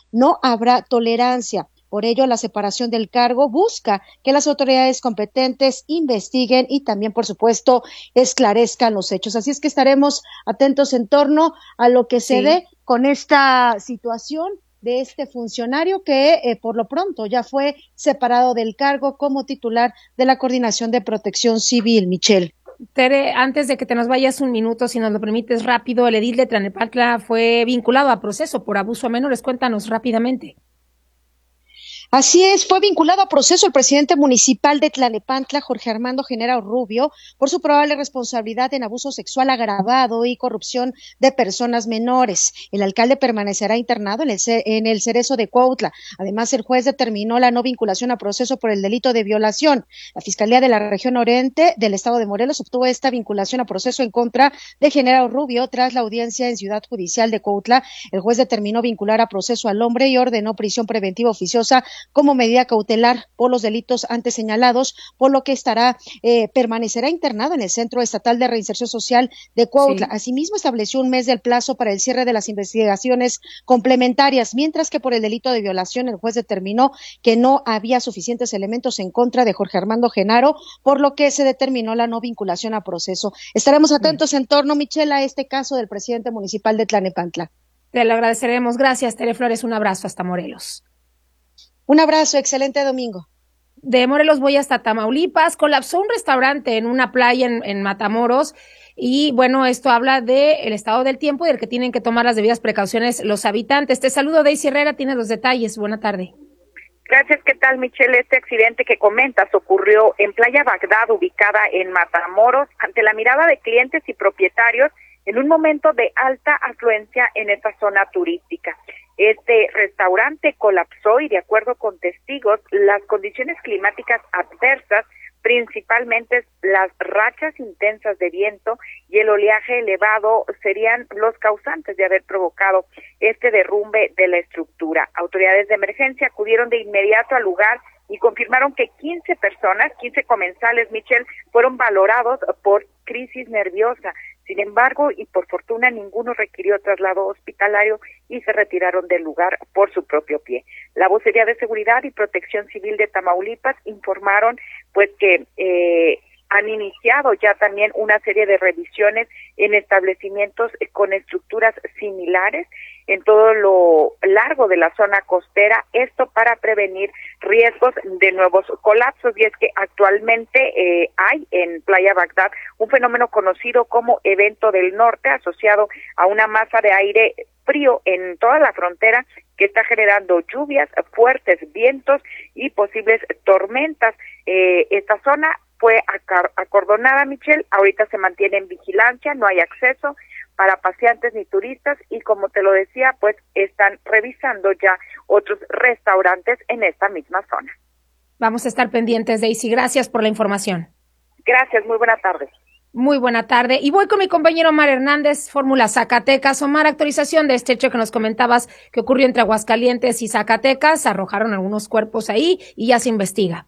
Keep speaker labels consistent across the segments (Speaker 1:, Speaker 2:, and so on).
Speaker 1: no habrá tolerancia. Por ello, la separación del cargo busca que las autoridades competentes investiguen y también, por supuesto, esclarezcan los hechos. Así es que estaremos atentos en torno a lo que se
Speaker 2: Sí.
Speaker 1: dé con esta situación de este funcionario que por lo pronto ya fue separado del cargo como titular de la Coordinación de Protección Civil, Michelle.
Speaker 2: Tere, antes de que te nos vayas un minuto, si nos lo permites rápido, el edil de Tlalnepantla fue vinculado a proceso por abuso a menores. Cuéntanos rápidamente.
Speaker 1: Así es, fue vinculado a proceso el presidente municipal de Tlalnepantla, Jorge Armando Genaro Rubio, por su probable responsabilidad en abuso sexual agravado y corrupción de personas menores. El alcalde permanecerá internado en el Cerezo de Cuautla. Además, el juez determinó la no vinculación a proceso por el delito de violación. La Fiscalía de la Región Oriente del Estado de Morelos obtuvo esta vinculación a proceso en contra de Genaro Rubio tras la audiencia en Ciudad Judicial de Cuautla. El juez determinó vincular a proceso al hombre y ordenó prisión preventiva oficiosa como medida cautelar por los delitos antes señalados, por lo que permanecerá internado en el Centro Estatal de Reinserción Social de Cuautla.
Speaker 2: Sí.
Speaker 1: Asimismo, estableció un mes del plazo para el cierre de las investigaciones complementarias, mientras que por el delito de violación el juez determinó que no había suficientes elementos en contra de Jorge Armando Genaro, por lo que se determinó la no vinculación a proceso. Estaremos
Speaker 2: Bien.
Speaker 1: atentos en torno, Michelle, a este caso del presidente municipal de Tlalnepantla.
Speaker 2: Te lo agradeceremos. Gracias, Tere Flores. Un abrazo hasta Morelos.
Speaker 1: Un abrazo, excelente domingo.
Speaker 2: De Morelos voy hasta Tamaulipas. Colapsó un restaurante en una playa en Matamoros. Y bueno, esto habla del estado del tiempo y del que tienen que tomar las debidas precauciones los habitantes. Te saludo, Daisy Herrera, tienes los detalles. Buena tarde.
Speaker 3: Gracias, ¿qué tal, Michelle? Este accidente que comentas ocurrió en Playa Bagdad, ubicada en Matamoros, ante la mirada de clientes y propietarios en un momento de alta afluencia en esta zona turística. Este restaurante colapsó y, de acuerdo con testigos, las condiciones climáticas adversas, principalmente las rachas intensas de viento y el oleaje elevado, serían los causantes de haber provocado este derrumbe de la estructura. Autoridades de emergencia acudieron de inmediato al lugar y confirmaron que 15 personas, 15 comensales, Michelle, fueron valorados por crisis nerviosa. Sin embargo, y por fortuna, ninguno requirió traslado hospitalario y se retiraron del lugar por su propio pie. La Vocería de Seguridad y Protección Civil de Tamaulipas informaron pues que han iniciado ya también una serie de revisiones en establecimientos con estructuras similares en todo lo largo de la zona costera, esto para prevenir riesgos de nuevos colapsos. Y es que actualmente hay en Playa Bagdad un fenómeno conocido como evento del norte, asociado a una masa de aire frío en toda la frontera que está generando lluvias, fuertes vientos y posibles tormentas. Esta zona fue acordonada, Michelle, ahorita se mantiene en vigilancia, no hay acceso para paseantes ni turistas y, como te lo decía, pues están revisando ya otros restaurantes en esta misma zona.
Speaker 2: Vamos a estar pendientes, Daisy. Gracias por la información.
Speaker 3: Gracias, muy buena tarde.
Speaker 2: Muy buena tarde. Y voy con mi compañero Omar Hernández, Fórmula Zacatecas. Omar, actualización de este hecho que nos comentabas que ocurrió entre Aguascalientes y Zacatecas. Arrojaron algunos cuerpos ahí y ya se investiga.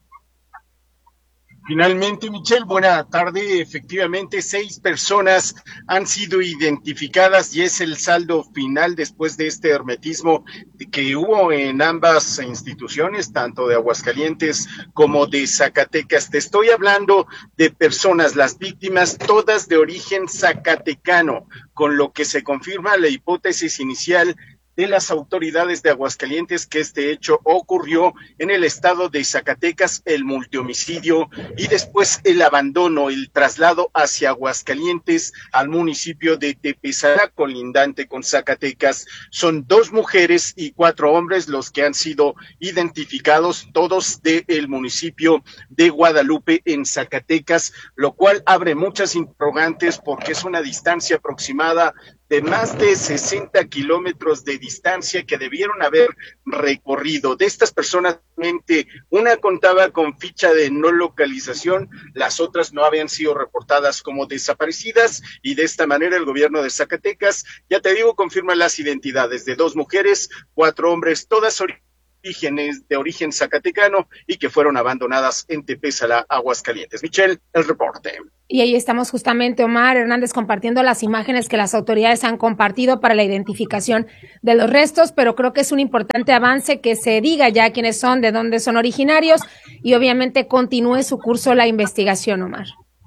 Speaker 4: Finalmente, Michelle, buena tarde. Efectivamente, 6 personas han sido identificadas y es el saldo final después de este hermetismo que hubo en ambas instituciones, tanto de Aguascalientes como de Zacatecas. Te estoy hablando de personas, las víctimas, todas de origen zacatecano, con lo que se confirma la hipótesis inicial de las autoridades de Aguascalientes que este hecho ocurrió en el estado de Zacatecas, el multihomicidio y después el abandono, el traslado hacia Aguascalientes al municipio de Tepezalá, colindante con Zacatecas. Son 2 mujeres y 4 hombres los que han sido identificados, todos del municipio de Guadalupe en Zacatecas, lo cual abre muchas interrogantes porque es una distancia aproximada de más de 60 kilómetros de distancia que debieron haber recorrido. De estas personas, una contaba con ficha de no localización, las otras no habían sido reportadas como desaparecidas y de esta manera el gobierno de Zacatecas, ya te digo, confirma las identidades de 2 mujeres, 4 hombres, todas de origen zacatecano y que fueron abandonadas en Tepézala, Aguascalientes. Michelle, el reporte.
Speaker 2: Y ahí estamos justamente, Omar Hernández, compartiendo las imágenes que las autoridades han compartido para la identificación de los restos, pero creo que es un importante avance que se diga ya quiénes son, de dónde son originarios y obviamente continúe su curso la investigación, Omar.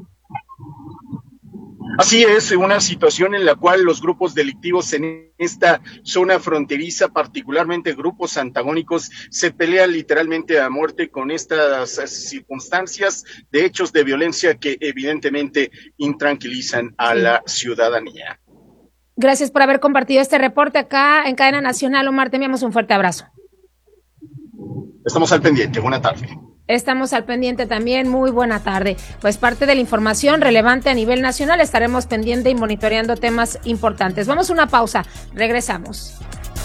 Speaker 4: Así es, una situación en la cual los grupos delictivos en esta zona fronteriza, particularmente grupos antagónicos, se pelean literalmente a muerte con estas circunstancias de hechos de violencia que evidentemente intranquilizan a la ciudadanía.
Speaker 2: Gracias por haber compartido este reporte acá en Cadena Nacional, Omar. Te enviamos un fuerte abrazo.
Speaker 4: Estamos al pendiente. Buena tarde.
Speaker 2: Estamos al pendiente también, muy buena tarde. Pues parte de la información relevante a nivel nacional, estaremos pendiente y monitoreando temas importantes. Vamos a una pausa, regresamos.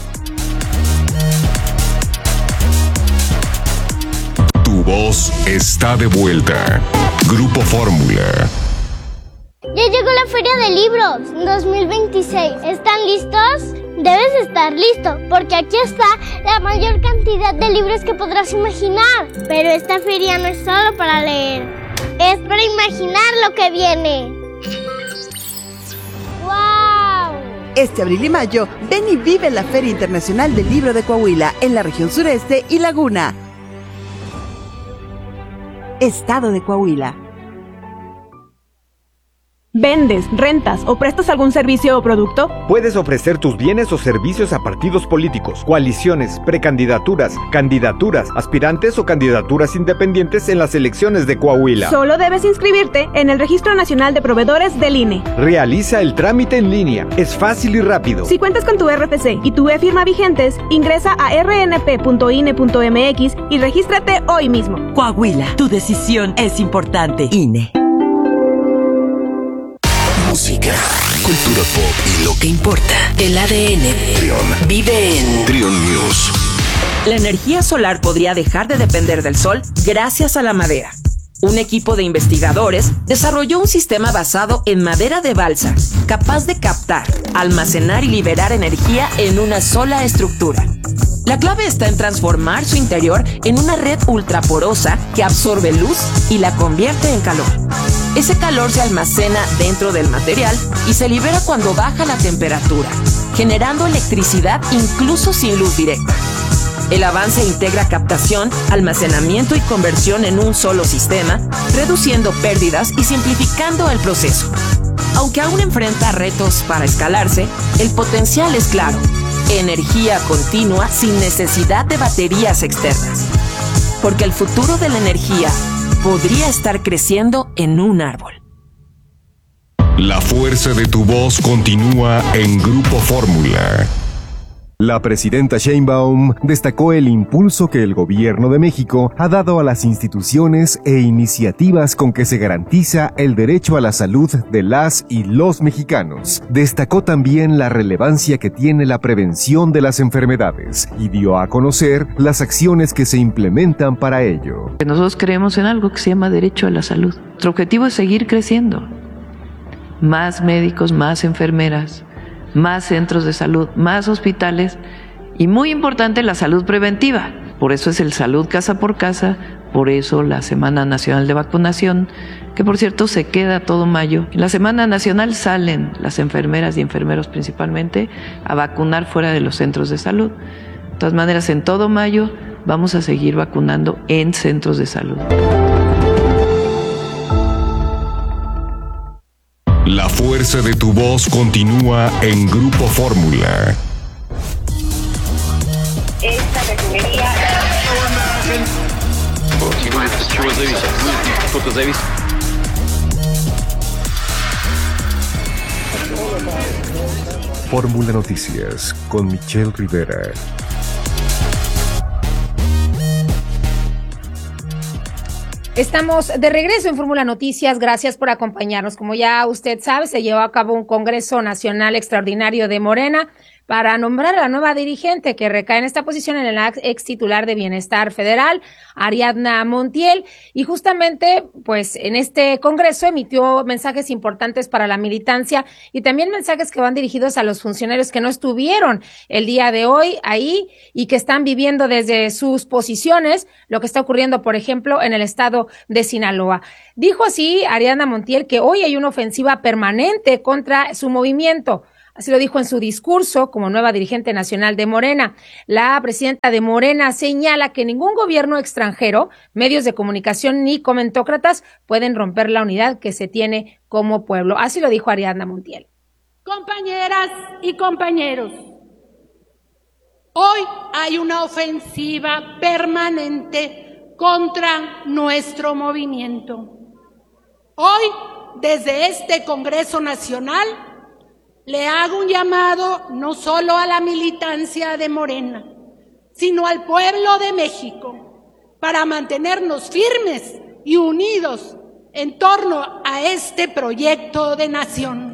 Speaker 5: Tu voz está de vuelta. Grupo Fórmula.
Speaker 6: Ya llegó la Feria de Libros 2026. ¿Están listos? Debes estar listo, porque aquí está la mayor cantidad de libros que podrás imaginar. Pero esta feria no es solo para leer, es para imaginar lo que viene. ¡Wow!
Speaker 7: Este abril y mayo, ven y vive la Feria Internacional del Libro de Coahuila en la región sureste y Laguna. Estado de Coahuila.
Speaker 8: ¿Vendes, rentas o prestas algún servicio o producto?
Speaker 9: Puedes ofrecer tus bienes o servicios a partidos políticos, coaliciones, precandidaturas, candidaturas, aspirantes o candidaturas independientes en las elecciones de Coahuila.
Speaker 8: Solo debes inscribirte en el Registro Nacional de Proveedores del INE.
Speaker 9: Realiza el trámite en línea. Es fácil y rápido.
Speaker 8: Si cuentas con tu RFC y tu e-firma vigentes, ingresa a rnp.ine.mx y regístrate hoy mismo.
Speaker 10: Coahuila, tu decisión es importante. INE.
Speaker 5: Música, cultura pop y lo que importa.
Speaker 10: El ADN
Speaker 5: Trion
Speaker 10: vive en
Speaker 5: Trion News.
Speaker 10: La energía solar podría dejar de depender del sol gracias a la madera. Un equipo de investigadores desarrolló un sistema basado en madera de balsa, capaz de captar, almacenar y liberar energía en una sola estructura. La clave está en transformar su interior en una red ultraporosa que absorbe luz y la convierte en calor. Ese calor se almacena dentro del material y se libera cuando baja la temperatura, generando electricidad incluso sin luz directa. El avance integra captación, almacenamiento y conversión en un solo sistema, reduciendo pérdidas y simplificando el proceso. Aunque aún enfrenta retos para escalarse, el potencial es claro: energía continua sin necesidad de baterías externas. Porque el futuro de la energía podría estar creciendo en un árbol.
Speaker 5: La fuerza de tu voz continúa en Grupo Fórmula.
Speaker 11: La presidenta Sheinbaum destacó el impulso que el gobierno de México ha dado a las instituciones e iniciativas con que se garantiza el derecho a la salud de las y los mexicanos. Destacó también la relevancia que tiene la prevención de las enfermedades y dio a conocer las acciones que se implementan para ello.
Speaker 12: Nosotros creemos en algo que se llama derecho a la salud. Nuestro objetivo es seguir creciendo. Más médicos, más enfermeras, más centros de salud, más hospitales y, muy importante, la salud preventiva. Por eso es el Salud Casa por Casa, por eso la Semana Nacional de Vacunación, que por cierto se queda todo mayo. En la Semana Nacional salen las enfermeras y enfermeros principalmente a vacunar fuera de los centros de salud. De todas maneras, en todo mayo vamos a seguir vacunando en centros de salud.
Speaker 5: La fuerza de tu voz continúa en Grupo Fórmula.
Speaker 3: Esta refinería...
Speaker 11: Fórmula Noticias con Michelle Rivera.
Speaker 2: Estamos de regreso en Fórmula Noticias. Gracias por acompañarnos. Como ya usted sabe, se llevó a cabo un Congreso Nacional Extraordinario de Morena para nombrar a la nueva dirigente que recae en esta posición en la ex titular de Bienestar Federal, Ariadna Montiel, y justamente pues en este congreso emitió mensajes importantes para la militancia y también mensajes que van dirigidos a los funcionarios que no estuvieron el día de hoy ahí y que están viviendo desde sus posiciones lo que está ocurriendo, por ejemplo, en el estado de Sinaloa. Dijo así Ariadna Montiel que hoy hay una ofensiva permanente contra su movimiento. Así lo dijo en su discurso como nueva dirigente nacional de Morena. La presidenta de Morena señala que ningún gobierno extranjero, medios de comunicación ni comentócratas pueden romper la unidad que se tiene como pueblo. Así lo dijo Ariadna Montiel.
Speaker 13: Compañeras y compañeros, hoy hay una ofensiva permanente contra nuestro movimiento. Hoy, desde este Congreso Nacional, le hago un llamado no solo a la militancia de Morena, sino al pueblo de México, para mantenernos firmes y unidos en torno a este proyecto de nación.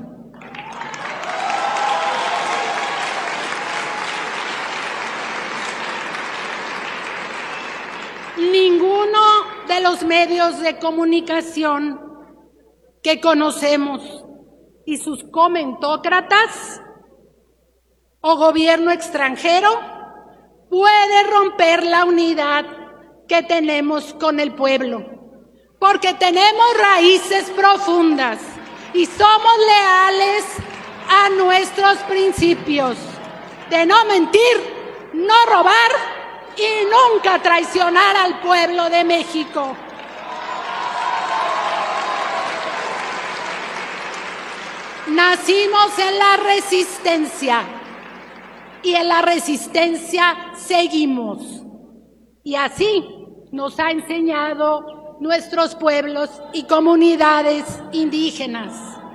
Speaker 13: Ninguno de los medios de comunicación que conocemos y sus comentócratas o gobierno extranjero puede romper la unidad que tenemos con el pueblo, porque tenemos raíces profundas y somos leales a nuestros principios de no mentir, no robar y nunca traicionar al pueblo de México. Nacimos en la resistencia y en la resistencia seguimos. Y así nos ha enseñado nuestros pueblos y comunidades indígenas.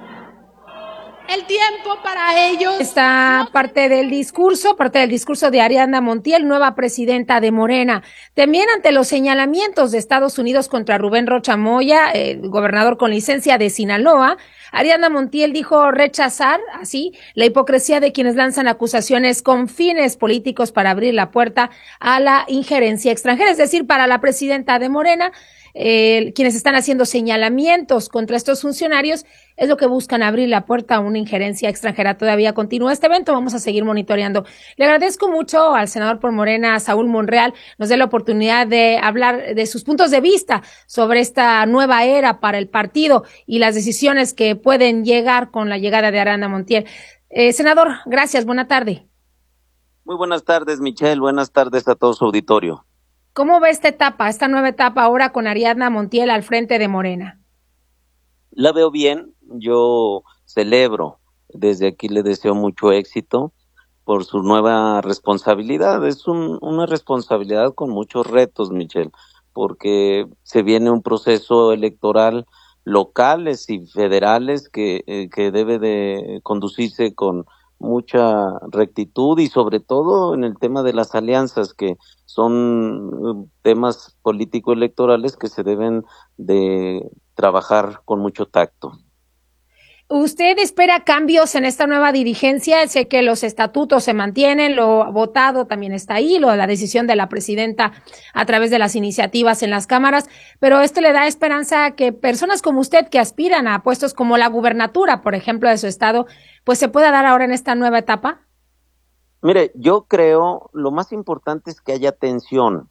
Speaker 13: El tiempo para ellos...
Speaker 2: Esta parte del discurso de Ariadna Montiel, nueva presidenta de Morena. También ante los señalamientos de Estados Unidos contra Rubén Rocha Moya, gobernador con licencia de Sinaloa, Ariadna Montiel dijo rechazar, así, la hipocresía de quienes lanzan acusaciones con fines políticos para abrir la puerta a la injerencia extranjera, es decir, para la presidenta de Morena. Quienes están haciendo señalamientos contra estos funcionarios es lo que buscan, abrir la puerta a una injerencia extranjera. Todavía continúa este evento, vamos a seguir monitoreando. Le agradezco mucho al senador por Morena, Saúl Monreal, nos dé la oportunidad de hablar de sus puntos de vista sobre esta nueva era para el partido y las decisiones que pueden llegar con la llegada de Ariadna Montiel. Senador, gracias, buena tarde.
Speaker 14: Muy buenas tardes, Michelle, buenas tardes a todo su auditorio.
Speaker 2: ¿Cómo ve esta nueva etapa ahora con Ariadna Montiel al frente de Morena?
Speaker 14: La veo bien, yo celebro, desde aquí le deseo mucho éxito por su nueva responsabilidad. Es una responsabilidad con muchos retos, Michelle, porque se viene un proceso electoral locales y federales que debe de conducirse con mucha rectitud y sobre todo en el tema de las alianzas, que son temas político-electorales que se deben de trabajar con mucho tacto.
Speaker 2: ¿Usted espera cambios en esta nueva dirigencia? Sé que los estatutos se mantienen, lo votado también está ahí, la decisión de la presidenta a través de las iniciativas en las cámaras, pero esto le da esperanza a que personas como usted que aspiran a puestos como la gubernatura, por ejemplo, de su estado, pues se pueda dar ahora en esta nueva etapa.
Speaker 14: Mire, yo creo lo más importante es que haya tensión.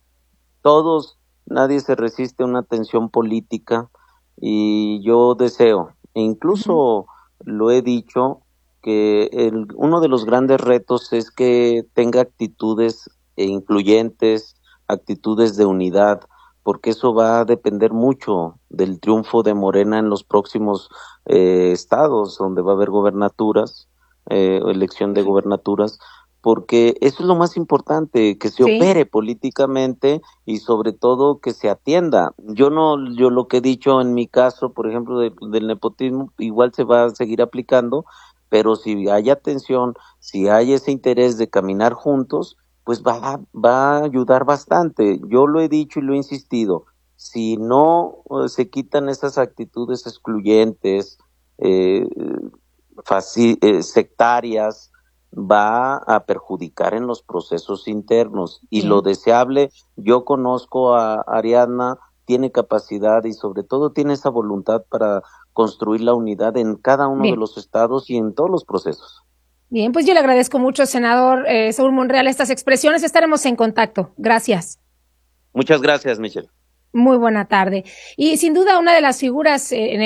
Speaker 14: Nadie se resiste a una tensión política y yo deseo, e incluso lo he dicho, que uno de los grandes retos es que tenga actitudes incluyentes, actitudes de unidad, porque eso va a depender mucho del triunfo de Morena en los próximos estados, donde va a haber gobernaturas, elección de gobernaturas, porque eso es lo más importante, que se opere políticamente y sobre todo que se atienda. Yo lo que he dicho en mi caso, por ejemplo, del nepotismo, igual se va a seguir aplicando, pero si hay atención, si hay ese interés de caminar juntos, pues va a ayudar bastante. Yo lo he dicho y lo he insistido, si no se quitan esas actitudes excluyentes, sectarias, va a perjudicar en los procesos internos. Y lo deseable, yo conozco a Ariadna, tiene capacidad y sobre todo tiene esa voluntad para construir la unidad en cada uno de los estados y en todos los procesos.
Speaker 2: Bien, pues yo le agradezco mucho, senador Saúl Monreal, estas expresiones. Estaremos en contacto. Gracias.
Speaker 14: Muchas gracias, Michelle.
Speaker 2: Muy buena tarde. Y sin duda una de las figuras en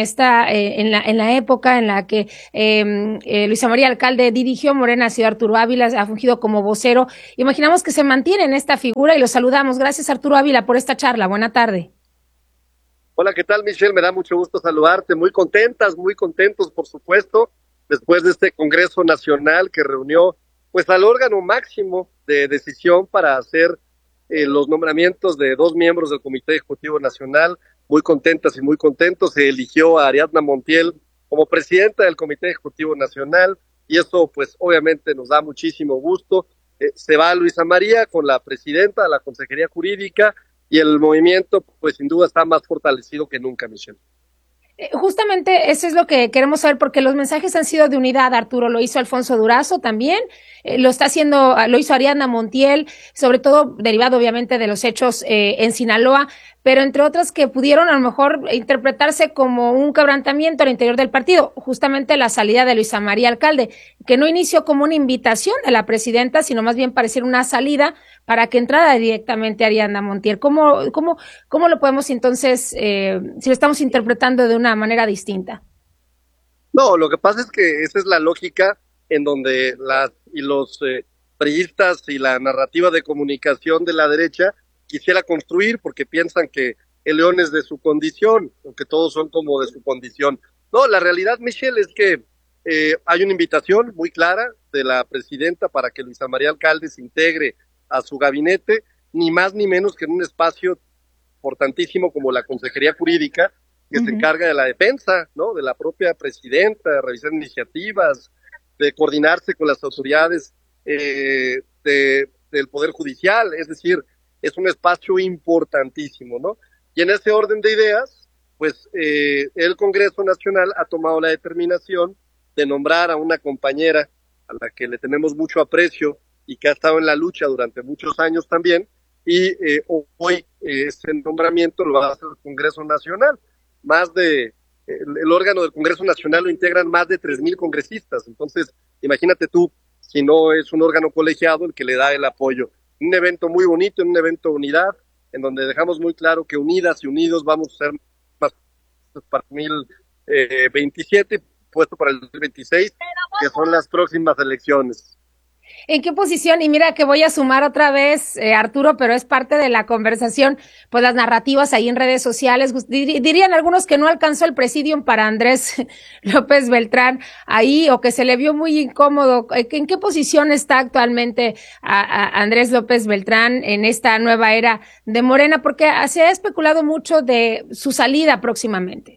Speaker 2: la época en la que Luisa María Alcalde dirigió Morena ha sido Arturo Ávila, ha fungido como vocero. Imaginamos que se mantiene en esta figura y lo saludamos. Gracias, Arturo Ávila, por esta charla. Buena tarde.
Speaker 15: Hola, ¿qué tal, Michelle? Me da mucho gusto saludarte. Muy contentas, muy contentos, por supuesto, después de este Congreso Nacional que reunió pues al órgano máximo de decisión para hacer los nombramientos de 2 miembros del Comité Ejecutivo Nacional. Muy contentas y muy contentos. Se eligió a Ariadna Montiel como presidenta del Comité Ejecutivo Nacional y eso pues obviamente nos da muchísimo gusto. Se va Luisa María con la presidenta de la Consejería Jurídica y el movimiento pues sin duda está más fortalecido que nunca, Michelle.
Speaker 2: Justamente eso es lo que queremos saber, porque los mensajes han sido de unidad, Arturo. Lo hizo Alfonso Durazo también, lo hizo Ariadna Montiel, sobre todo derivado obviamente de los hechos en Sinaloa, pero entre otras que pudieron a lo mejor interpretarse como un quebrantamiento al interior del partido, justamente la salida de Luisa María Alcalde, que no inició como una invitación de la presidenta, sino más bien pareciera una salida para que entrara directamente Ariadna Montiel. ¿Cómo lo podemos entonces, si lo estamos interpretando de una manera distinta?
Speaker 15: No, lo que pasa es que esa es la lógica en donde los priistas y la narrativa de comunicación de la derecha quisiera construir, porque piensan que el león es de su condición, o que todos son como de su condición. No, la realidad, Michelle, es que hay una invitación muy clara de la presidenta para que Luisa María Alcalde se integre a su gabinete, ni más ni menos que en un espacio importantísimo como la Consejería Jurídica, que se encarga de la defensa, ¿no?, de la propia presidenta, de revisar iniciativas, de coordinarse con las autoridades del Poder Judicial. Es decir, es un espacio importantísimo, ¿no? Y en ese orden de ideas, pues el Congreso Nacional ha tomado la determinación de nombrar a una compañera a la que le tenemos mucho aprecio y que ha estado en la lucha durante muchos años también, y hoy ese nombramiento lo va a hacer el Congreso Nacional. El órgano del Congreso Nacional lo integran más de 3,000 congresistas, entonces imagínate tú, si no es un órgano colegiado el que le da el apoyo. Un evento muy bonito, un evento de unidad, en donde dejamos muy claro que unidas y unidos vamos a ser más para 2027, puesto para el 2026, que son las próximas elecciones.
Speaker 2: ¿En qué posición? Y mira que voy a sumar otra vez, Arturo, pero es parte de la conversación, pues las narrativas ahí en redes sociales. Dirían algunos que no alcanzó el presidium para Andrés López Beltrán ahí, o que se le vio muy incómodo. ¿En qué posición está actualmente a Andrés López Beltrán en esta nueva era de Morena? Porque se ha especulado mucho de su salida próximamente.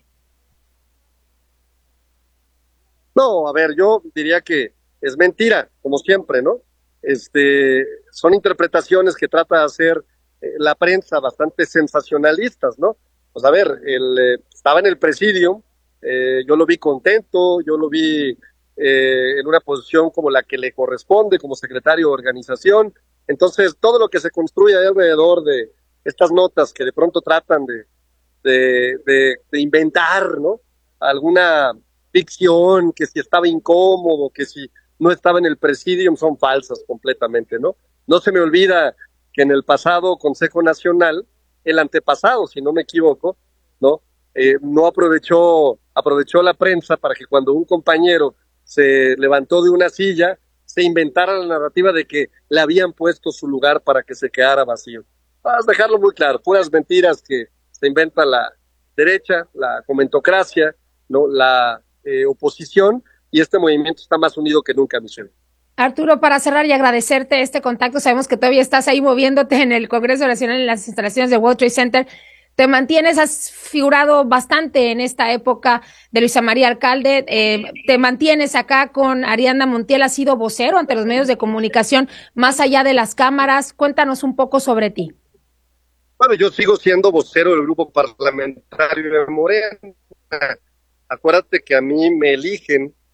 Speaker 15: No, a ver, yo diría que es mentira, como siempre, ¿no? Son interpretaciones que trata de hacer la prensa bastante sensacionalistas, ¿no? Pues a ver, estaba en el presidium, yo lo vi contento, yo lo vi en una posición como la que le corresponde como secretario de organización. Entonces, todo lo que se construye ahí alrededor de estas notas que de pronto tratan de inventar, ¿no?, alguna ficción, que si estaba incómodo, que si no estaba en el presidium, son falsas completamente, ¿no? No se me olvida que en el pasado Consejo Nacional, el antepasado, si no me equivoco, ¿no?, no aprovechó la prensa para que cuando un compañero se levantó de una silla, se inventara la narrativa de que le habían puesto su lugar para que se quedara vacío. Vamos a dejarlo muy claro, puras mentiras que se inventa la derecha, la comentocracia, ¿no?, la oposición, y este movimiento está más unido que nunca, Michelle.
Speaker 2: Arturo, para cerrar y agradecerte este contacto, sabemos que todavía estás ahí moviéndote en el Congreso Nacional, en las instalaciones de World Trade Center. Te mantienes, has figurado bastante en esta época de Luisa María Alcalde, te mantienes acá con Ariadna Montiel, has sido vocero ante los medios de comunicación, más allá de las cámaras. Cuéntanos un poco sobre ti.
Speaker 15: Bueno, yo sigo siendo vocero del grupo parlamentario de Morena. Acuérdate que a mí me eligen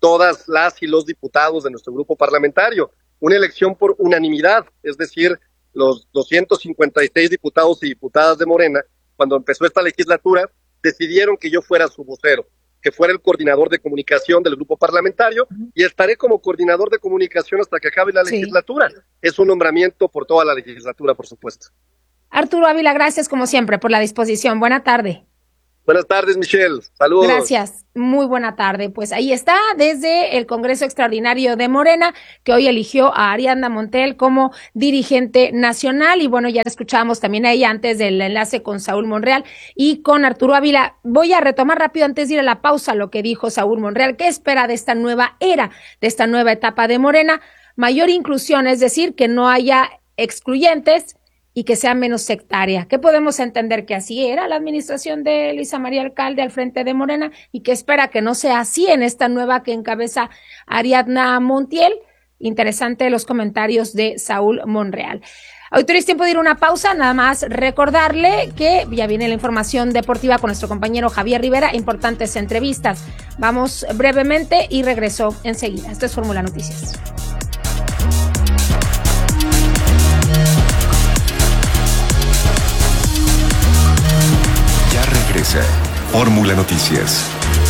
Speaker 15: todas las y los diputados de nuestro grupo parlamentario. Una elección por unanimidad, es decir, los 256 diputados y diputadas de Morena, cuando empezó esta legislatura, decidieron que yo fuera su vocero, que fuera el coordinador de comunicación del grupo parlamentario, y estaré como coordinador de comunicación hasta que acabe la legislatura. Es un nombramiento por toda la legislatura, por supuesto.
Speaker 2: Arturo Ávila, gracias como siempre por la disposición. Buena tarde.
Speaker 15: Buenas tardes, Michelle. Saludos.
Speaker 2: Gracias. Muy buena tarde. Pues ahí está, desde el Congreso Extraordinario de Morena, que hoy eligió a Ariadna Montiel como dirigente nacional. Y bueno, ya escuchábamos también a ella antes del enlace con Saúl Monreal y con Arturo Ávila. Voy a retomar rápido antes de ir a la pausa lo que dijo Saúl Monreal. ¿Qué espera de esta nueva era, de esta nueva etapa de Morena? Mayor inclusión, es decir, que no haya excluyentes y que sea menos sectaria. ¿Qué podemos entender? Que así era la administración de Luisa María Alcalde al frente de Morena y que espera que no sea así en esta nueva que encabeza Ariadna Montiel. Interesante los comentarios de Saúl Monreal. Ahorita es tiempo de ir a una pausa, nada más recordarle que ya viene la información deportiva con nuestro compañero Javier Rivera, importantes entrevistas. Vamos brevemente y regreso enseguida. Esto es Fórmula Noticias.
Speaker 5: Fórmula Noticias.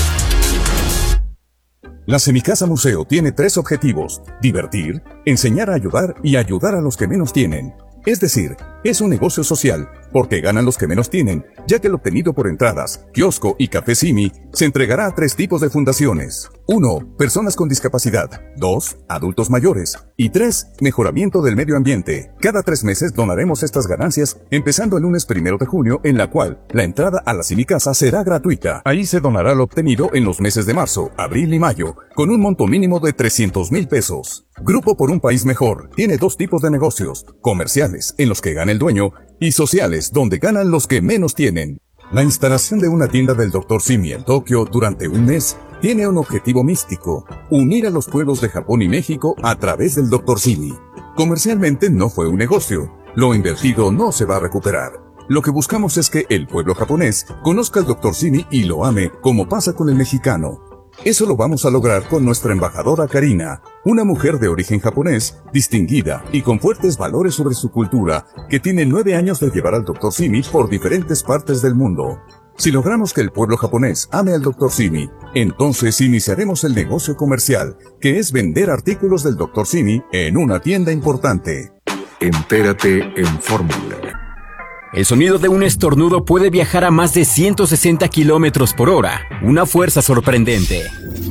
Speaker 16: La Semicasa Museo tiene 3 objetivos: divertir, enseñar a ayudar y ayudar a los que menos tienen. Es decir, es un negocio social, porque ganan los que menos tienen, ya que lo obtenido por entradas, kiosco y café Simi se entregará a 3 tipos de fundaciones. 1. Personas con discapacidad. 2. Adultos mayores. Y 3. Mejoramiento del medio ambiente. Cada 3 meses donaremos estas ganancias, empezando el lunes 1 de junio, en la cual la entrada a la Semicasa será gratuita. Ahí se donará lo obtenido en los meses de marzo, abril y mayo, con un monto mínimo de 300,000 pesos. Grupo por un País Mejor tiene 2 tipos de negocios: comerciales, en los que gana el dueño, y sociales, donde ganan los que menos tienen. La instalación de una tienda del Dr. Simi en Tokio durante un mes tiene un objetivo místico: unir a los pueblos de Japón y México a través del Dr. Simi. Comercialmente no fue un negocio, lo invertido no se va a recuperar. Lo que buscamos es que el pueblo japonés conozca al Dr. Simi y lo ame, como pasa con el mexicano. Eso lo vamos a lograr con nuestra embajadora Karina, una mujer de origen japonés, distinguida y con fuertes valores sobre su cultura, que tiene 9 años de llevar al Dr. Simi por diferentes partes del mundo. Si logramos que el pueblo japonés ame al Dr. Simi, entonces iniciaremos el negocio comercial, que es vender artículos del Dr. Simi en una tienda importante.
Speaker 5: Entérate en Fórmula.
Speaker 17: El sonido de un estornudo puede viajar a más de 160 kilómetros por hora. Una fuerza sorprendente.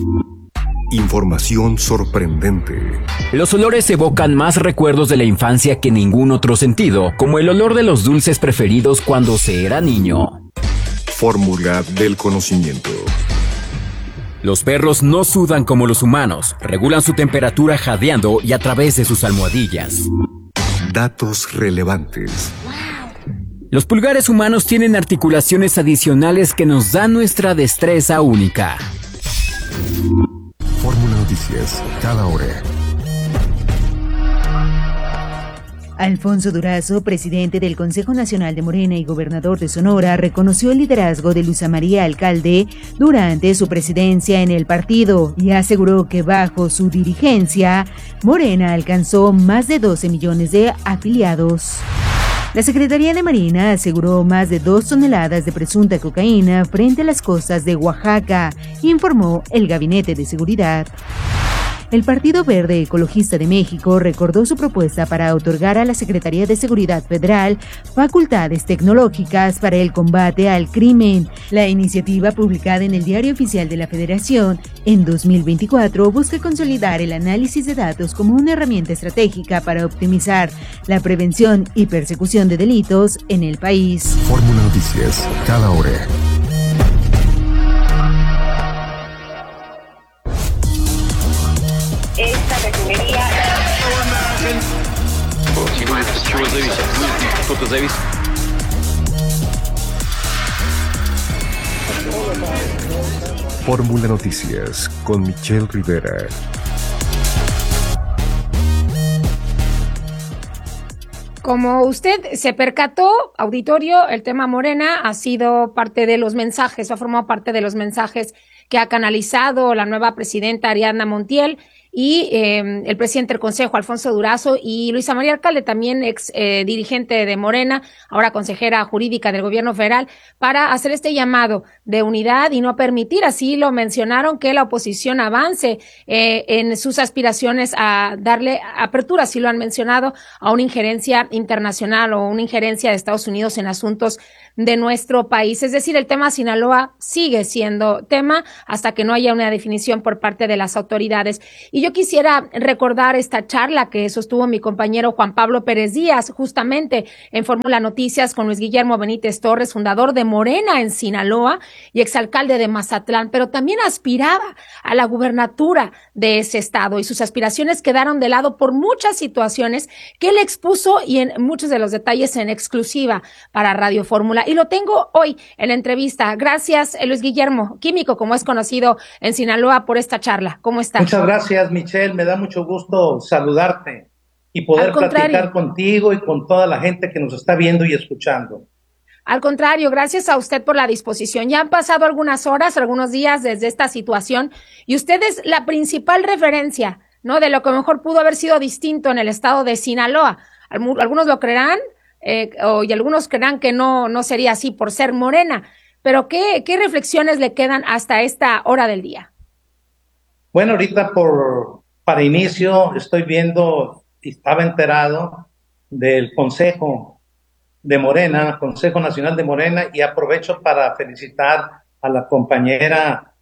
Speaker 5: Información sorprendente.
Speaker 17: Los olores evocan más recuerdos de la infancia que ningún otro sentido, como el olor de los dulces preferidos cuando se era niño.
Speaker 5: Fórmula del conocimiento.
Speaker 17: Los perros no sudan como los humanos, regulan su temperatura jadeando y a través de sus almohadillas.
Speaker 5: Datos relevantes.
Speaker 17: Los pulgares humanos tienen articulaciones adicionales que nos dan nuestra destreza única.
Speaker 5: Fórmula Noticias, cada hora.
Speaker 18: Alfonso Durazo, presidente del Consejo Nacional de Morena y gobernador de Sonora, reconoció el liderazgo de Luisa María Alcalde durante su presidencia en el partido y aseguró que bajo su dirigencia, Morena alcanzó más de 12 millones de afiliados. La Secretaría de Marina aseguró más de 2 toneladas de presunta cocaína frente a las costas de Oaxaca, informó el Gabinete de Seguridad. El Partido Verde Ecologista de México recordó su propuesta para otorgar a la Secretaría de Seguridad Federal facultades tecnológicas para el combate al crimen. La iniciativa, publicada en el Diario Oficial de la Federación en 2024, busca consolidar el análisis de datos como una herramienta estratégica para optimizar la prevención y persecución de delitos en el país.
Speaker 5: Fórmula Noticias, cada hora.
Speaker 3: Esta refinería.
Speaker 5: Fórmula Noticias con Michelle Rivera.
Speaker 2: Como usted se percató, auditorio, el tema Morena ha sido parte de los mensajes, ha formado parte de los mensajes que ha canalizado la nueva presidenta Ariadna Montiel y el presidente del Consejo, Alfonso Durazo, y Luisa María Alcalde, también ex dirigente de Morena, ahora consejera jurídica del gobierno federal, para hacer este llamado de unidad y no permitir, así lo mencionaron, que la oposición avance en sus aspiraciones a darle apertura, así lo han mencionado, a una injerencia internacional o una injerencia de Estados Unidos en asuntos de nuestro país. Es decir, el tema Sinaloa sigue siendo tema hasta que no haya una definición por parte de las autoridades. Y yo quisiera recordar esta charla que sostuvo mi compañero Juan Pablo Pérez Díaz, justamente en Fórmula Noticias, con Luis Guillermo Benítez Torres, fundador de Morena en Sinaloa y exalcalde de Mazatlán, pero también aspiraba a la gubernatura de ese estado, y sus aspiraciones quedaron de lado por muchas situaciones que él expuso, y en muchos de los detalles en exclusiva para Radio Fórmula. Y lo tengo hoy en la entrevista. Gracias, Luis Guillermo, químico, como es conocido en Sinaloa, por esta charla. ¿Cómo está?
Speaker 19: Muchas gracias, Michelle. Me da mucho gusto saludarte y poder platicar contigo y con toda la gente que nos está viendo y escuchando.
Speaker 2: Al contrario, gracias a usted por la disposición. Ya han pasado algunas horas, algunos días desde esta situación, y usted es la principal referencia, ¿no?, de lo que mejor pudo haber sido distinto en el estado de Sinaloa. Algunos lo creerán, y algunos creerán que no sería así por ser Morena. Pero ¿qué reflexiones le quedan hasta esta hora del día?
Speaker 19: Bueno, ahorita para inicio estoy viendo y estaba enterado del Consejo de Morena, Consejo Nacional de Morena, y aprovecho para felicitar a la compañera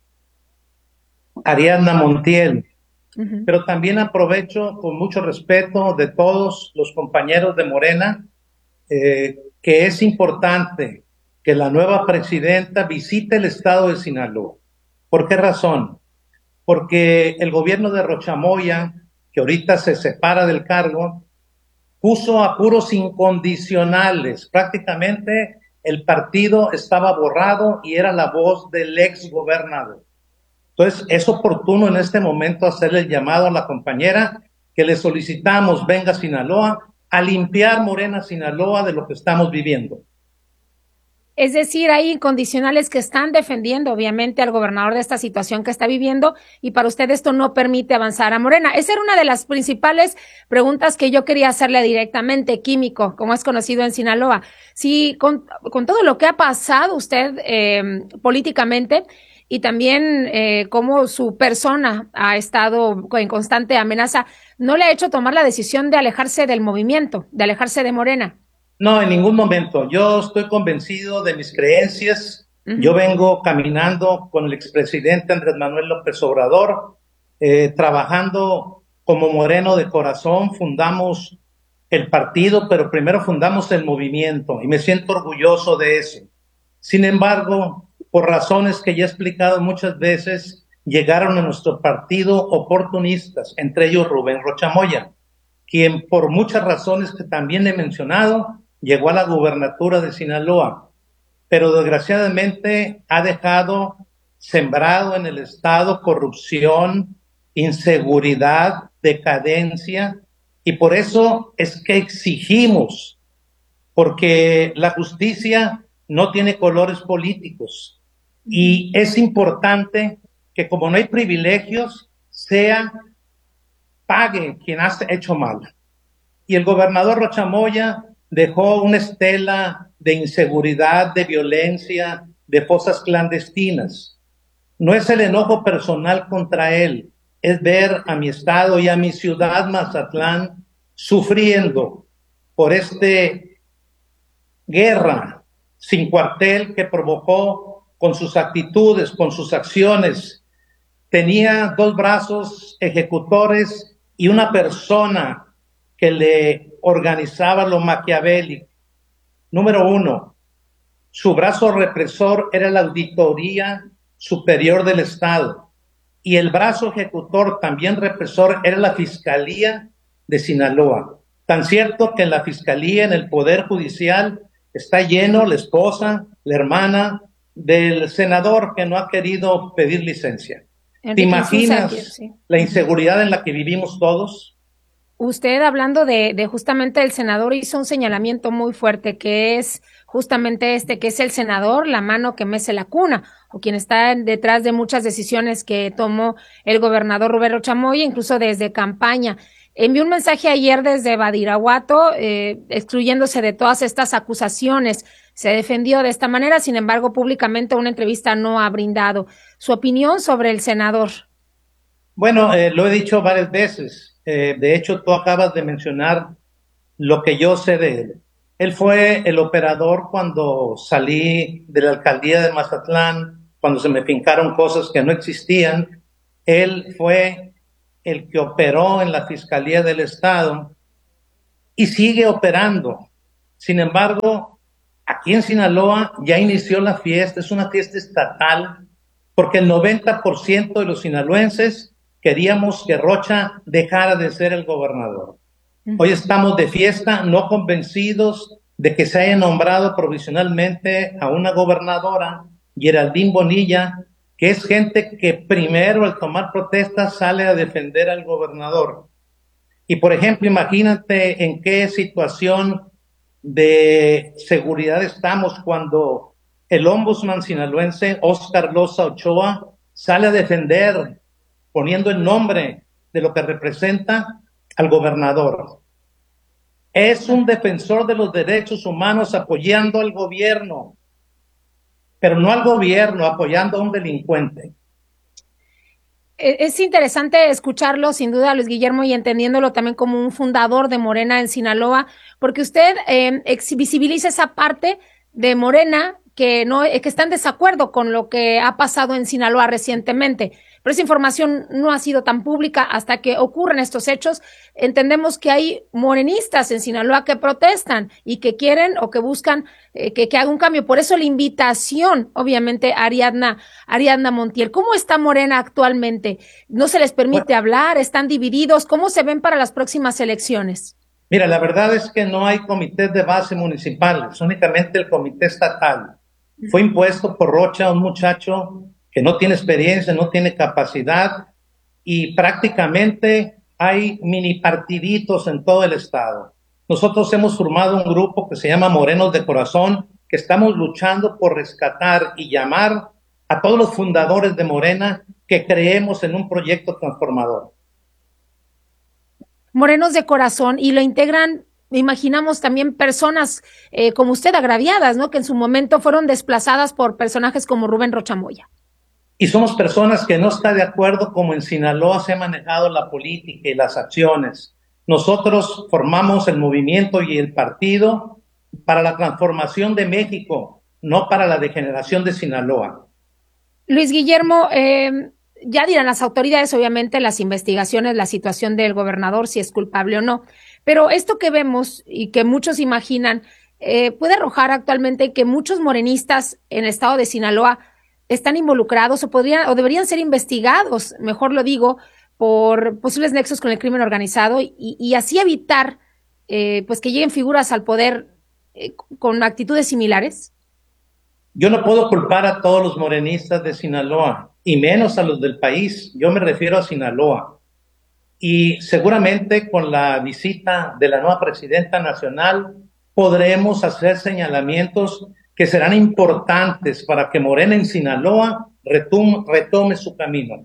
Speaker 19: Ariadna Montiel. Pero también aprovecho con mucho respeto de todos los compañeros de Morena, que es importante que la nueva presidenta visite el estado de Sinaloa. ¿Por qué razón? Porque el gobierno de Rochamoya, que ahorita se separa del cargo, puso apuros incondicionales. Prácticamente el partido estaba borrado y era la voz del ex gobernador. Entonces es oportuno en este momento hacerle el llamado a la compañera, que le solicitamos venga a Sinaloa a limpiar Morena Sinaloa de lo que estamos viviendo.
Speaker 2: Es decir, hay incondicionales que están defendiendo, obviamente, al gobernador de esta situación que está viviendo, y para usted esto no permite avanzar a Morena. Esa era una de las principales preguntas que yo quería hacerle directamente, químico, como es conocido en Sinaloa. Si con todo lo que ha pasado usted políticamente, y también cómo su persona ha estado en constante amenaza, ¿no le ha hecho tomar la decisión de alejarse del movimiento, de alejarse de Morena?
Speaker 19: No, en ningún momento. Yo estoy convencido de mis creencias. Yo vengo caminando con el expresidente Andrés Manuel López Obrador, trabajando como moreno de corazón. Fundamos el partido, pero primero fundamos el movimiento, y me siento orgulloso de eso. Sin embargo, por razones que ya he explicado muchas veces, llegaron a nuestro partido oportunistas, entre ellos Rubén Rochamoya, quien por muchas razones que también he mencionado, llegó a la gubernatura de Sinaloa, pero desgraciadamente ha dejado sembrado en el estado corrupción, inseguridad, decadencia, y por eso es que exigimos, porque la justicia no tiene colores políticos, y es importante que, como no hay privilegios, pague quien ha hecho mal. Y el gobernador Rochamoya dejó una estela de inseguridad, de violencia, de fosas clandestinas. No es el enojo personal contra él, es ver a mi estado y a mi ciudad, Mazatlán, sufriendo por guerra sin cuartel que provocó con sus actitudes, con sus acciones. Tenía dos brazos ejecutores y una persona que le organizaba lo maquiavélico. Número uno, su brazo represor era la Auditoría Superior del Estado, y el brazo ejecutor, también represor, era la Fiscalía de Sinaloa. Tan cierto que en la Fiscalía, en el Poder Judicial, está lleno la esposa, la hermana del senador que no ha querido pedir licencia. ¿Te imaginas la inseguridad en la que vivimos todos?
Speaker 2: usted, hablando de justamente el senador, hizo un señalamiento muy fuerte, que es justamente que es el senador, la mano que mece la cuna, o quien está detrás de muchas decisiones que tomó el gobernador Rubén Rocha Moya, incluso desde campaña. Envió un mensaje ayer desde Badiraguato, excluyéndose de todas estas acusaciones. Se defendió de esta manera, sin embargo, públicamente una entrevista no ha brindado. ¿Su opinión sobre el senador?
Speaker 19: Bueno, lo he dicho varias veces. De hecho, tú acabas de mencionar lo que yo sé de él. Él fue el operador cuando salí de la alcaldía de Mazatlán, cuando se me fincaron cosas que no existían. Él fue el que operó en la Fiscalía del Estado y sigue operando. Sin embargo, aquí en Sinaloa ya inició la fiesta, es una fiesta estatal, porque el 90% de los sinaloenses queríamos que Rocha dejara de ser el gobernador. Hoy estamos de fiesta, no convencidos de que se haya nombrado provisionalmente a una gobernadora, Geraldine Bonilla, que es gente que primero al tomar protestas sale a defender al gobernador. Y por ejemplo, imagínate en qué situación de seguridad estamos cuando el ombudsman sinaloense, Óscar Loza Ochoa, sale a defender, poniendo el nombre de lo que representa al gobernador. Es un defensor de los derechos humanos apoyando al gobierno, pero no al gobierno, apoyando a un delincuente.
Speaker 2: Es interesante escucharlo, sin duda, Luis Guillermo, y entendiéndolo también como un fundador de Morena en Sinaloa, porque usted visibiliza esa parte de Morena que está en desacuerdo con lo que ha pasado en Sinaloa recientemente. Pero esa información no ha sido tan pública hasta que ocurren estos hechos. Entendemos que hay morenistas en Sinaloa que protestan y que quieren o que buscan que haga un cambio. Por eso la invitación, obviamente, a Ariadna Montiel. ¿Cómo está Morena actualmente? ¿No se les permite hablar? ¿Están divididos? ¿Cómo se ven para las próximas elecciones?
Speaker 19: Mira, la verdad es que no hay comités de base municipales, únicamente el comité estatal. Fue impuesto por Rocha, un muchacho que no tiene experiencia, no tiene capacidad, y prácticamente hay mini partiditos en todo el estado. Nosotros hemos formado un grupo que se llama Morenos de Corazón, que estamos luchando por rescatar y llamar a todos los fundadores de Morena que creemos en un proyecto transformador.
Speaker 2: Morenos de Corazón, y lo integran, imaginamos, también personas como usted, agraviadas, ¿no? Que en su momento fueron desplazadas por personajes como Rubén Rocha Moya.
Speaker 19: Y somos personas que no están de acuerdo como en Sinaloa se ha manejado la política y las acciones. Nosotros formamos el movimiento y el partido para la transformación de México, no para la degeneración de Sinaloa.
Speaker 2: Luis Guillermo, ya dirán las autoridades, obviamente, las investigaciones, la situación del gobernador, si es culpable o no. Pero esto que vemos y que muchos imaginan puede arrojar actualmente que muchos morenistas en el estado de Sinaloa están involucrados o deberían ser investigados, mejor lo digo, por posibles nexos con el crimen organizado y así evitar pues que lleguen figuras al poder con actitudes similares.
Speaker 19: Yo no puedo culpar a todos los morenistas de Sinaloa y menos a los del país. Yo me refiero a Sinaloa. Y seguramente con la visita de la nueva presidenta nacional podremos hacer señalamientos que serán importantes para que Morena en Sinaloa retome su camino.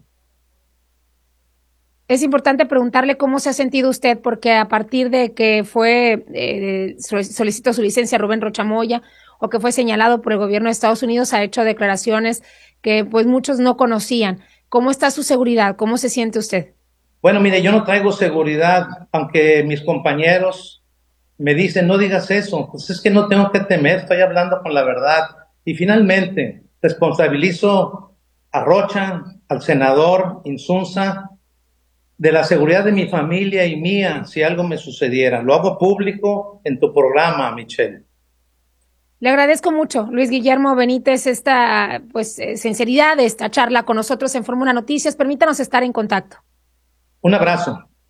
Speaker 2: Es importante preguntarle cómo se ha sentido usted, porque a partir de que solicitó su licencia Rubén Rocha Moya, o que fue señalado por el gobierno de Estados Unidos, ha hecho declaraciones que pues muchos no conocían. ¿Cómo está su seguridad? ¿Cómo se siente usted?
Speaker 19: Bueno, mire, yo no traigo seguridad, aunque mis compañeros me dicen, no digas eso, pues es que no tengo que temer, estoy hablando con la verdad. Y finalmente, responsabilizo a Rocha, al senador Insunza, de la seguridad de mi familia y mía si algo me sucediera. Lo hago público en tu programa, Michelle.
Speaker 2: Le agradezco mucho, Luis Guillermo Benítez, esta sinceridad de esta charla con nosotros en Fórmula Noticias. Permítanos estar en contacto.
Speaker 19: Un abrazo.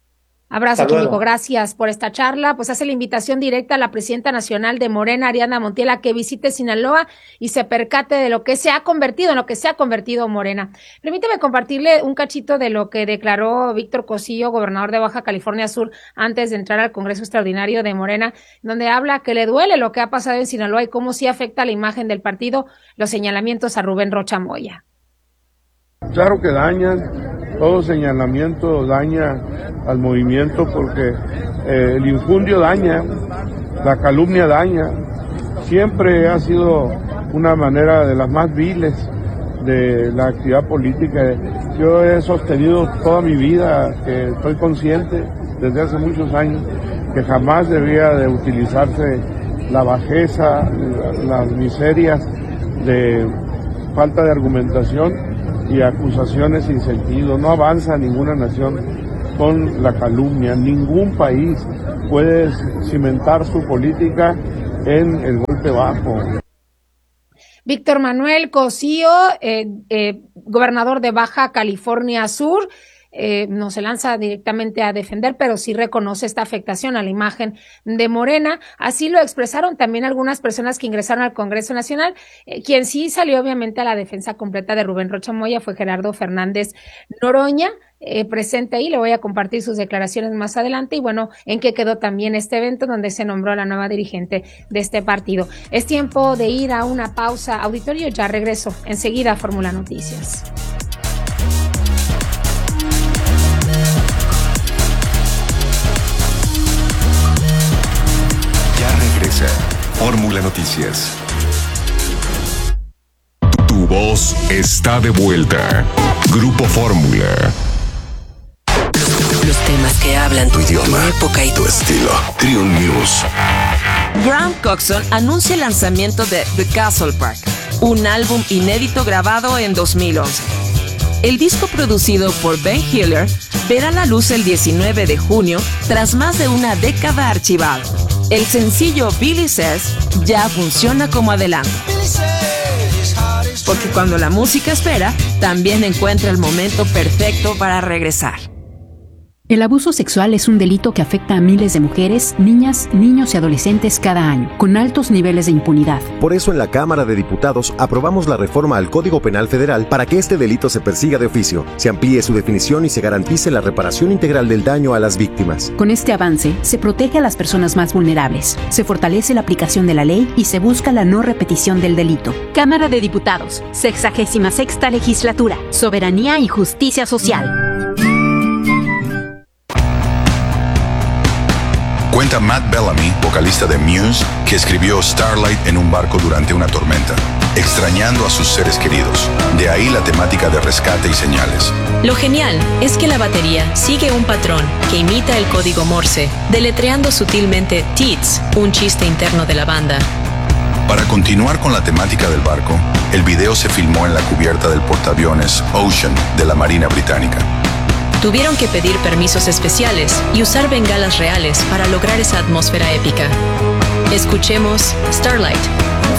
Speaker 2: Abrazo, Químico. Gracias por esta charla. Pues hace la invitación directa a la presidenta nacional de Morena, Ariadna Montiel, a que visite Sinaloa y se percate de lo que se ha convertido, en lo que se ha convertido Morena. Permíteme compartirle un cachito de lo que declaró Víctor Cosío, gobernador de Baja California Sur, antes de entrar al Congreso Extraordinario de Morena, donde habla que le duele lo que ha pasado en Sinaloa y cómo sí afecta la imagen del partido, los señalamientos a Rubén Rocha Moya.
Speaker 20: Claro que dañan. Todo señalamiento daña al movimiento porque el infundio daña, la calumnia daña. Siempre ha sido una manera de las más viles de la actividad política. Yo he sostenido toda mi vida, que estoy consciente desde hace muchos años, que jamás debía de utilizarse la bajeza, las miserias de falta de argumentación y acusaciones sin sentido. No avanza ninguna nación con la calumnia. Ningún país puede cimentar su política en el golpe bajo.
Speaker 2: Víctor Manuel Cosío, gobernador de Baja California Sur, no se lanza directamente a defender, pero sí reconoce esta afectación a la imagen de Morena. Así lo expresaron también algunas personas que ingresaron al Congreso Nacional. Quien sí salió obviamente a la defensa completa de Rubén Rocha Moya fue Gerardo Fernández Noroña, presente ahí. Le voy a compartir sus declaraciones más adelante y bueno, en qué quedó también este evento donde se nombró a la nueva dirigente de este partido. Es tiempo de ir a una pausa, auditorio. Ya regreso enseguida a Fórmula Noticias.
Speaker 5: Fórmula Noticias. Tu voz está de vuelta. Grupo Fórmula.
Speaker 21: Los temas que hablan tu idioma, tu época y tu estilo. Triun News.
Speaker 10: Graham Coxon anuncia el lanzamiento de The Castle Park, un álbum inédito grabado en 2011. El disco producido por Ben Hiller verá la luz el 19 de junio tras más de una década archivado. El sencillo Billy Says ya funciona como adelanto. Porque cuando la música espera, también encuentra el momento perfecto para regresar.
Speaker 22: El abuso sexual es un delito que afecta a miles de mujeres, niñas, niños y adolescentes cada año, con altos niveles de impunidad.
Speaker 23: Por eso en la Cámara de Diputados aprobamos la reforma al Código Penal Federal para que este delito se persiga de oficio, se amplíe su definición y se garantice la reparación integral del daño a las víctimas.
Speaker 22: Con este avance, se protege a las personas más vulnerables, se fortalece la aplicación de la ley y se busca la no repetición del delito.
Speaker 24: Cámara de Diputados, 66ª Legislatura, Soberanía y Justicia Social.
Speaker 25: Cuenta Matt Bellamy, vocalista de Muse, que escribió Starlight en un barco durante una tormenta, extrañando a sus seres queridos. De ahí la temática de rescate y señales.
Speaker 26: Lo genial es que la batería sigue un patrón que imita el código Morse, deletreando sutilmente Tits, un chiste interno de la banda.
Speaker 25: Para continuar con la temática del barco, el video se filmó en la cubierta del portaaviones Ocean de la Marina Británica.
Speaker 26: Tuvieron que pedir permisos especiales y usar bengalas reales para lograr esa atmósfera épica. Escuchemos Starlight.